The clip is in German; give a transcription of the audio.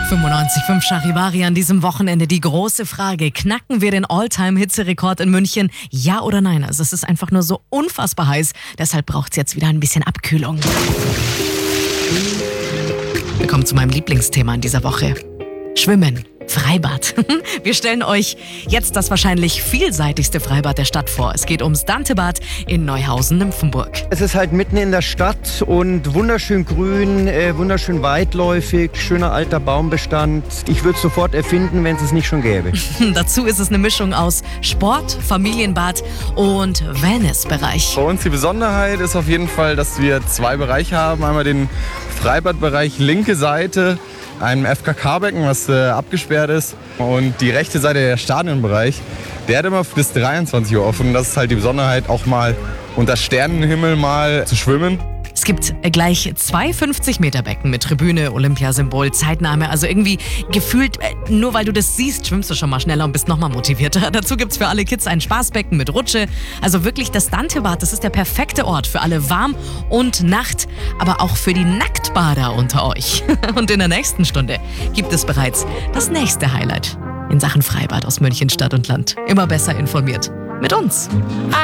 95,5 Charivari an diesem Wochenende. Die große Frage, knacken wir den All-Time-Hitzerekord in München? Ja oder nein? Also es ist einfach nur so unfassbar heiß. Deshalb braucht es jetzt wieder ein bisschen Abkühlung. Wir kommen zu meinem Lieblingsthema in dieser Woche. Schwimmen. Freibad. Wir stellen euch jetzt das wahrscheinlich vielseitigste Freibad der Stadt vor. Es geht ums Dantebad in Neuhausen-Nymphenburg. Es ist halt mitten in der Stadt und wunderschön grün, wunderschön weitläufig, schöner alter Baumbestand. Ich würde es sofort erfinden, wenn es es nicht schon gäbe. Dazu ist es eine Mischung aus Sport, Familienbad und Wellnessbereich. Bei uns die Besonderheit ist auf jeden Fall, dass wir zwei Bereiche haben. Einmal den Freibadbereich linke Seite, einem FKK-Becken, was abgesperrt ist. Und die rechte Seite, der Stadionbereich, der hat immer bis 23 Uhr offen. Das ist halt die Besonderheit, auch mal unter Sternenhimmel mal zu schwimmen. Es gibt gleich 2 50-Meter-Becken mit Tribüne, Olympiasymbol, Zeitnahme. Also irgendwie gefühlt, nur weil du das siehst, schwimmst du schon mal schneller und bist noch mal motivierter. Dazu gibt's für alle Kids ein Spaßbecken mit Rutsche. Also wirklich das Dantebad, das ist der perfekte Ort für alle Warm- und Nacht, aber auch für die Nacktbader unter euch. Und in der nächsten Stunde gibt es bereits das nächste Highlight in Sachen Freibad aus München Stadt und Land. Immer besser informiert mit uns.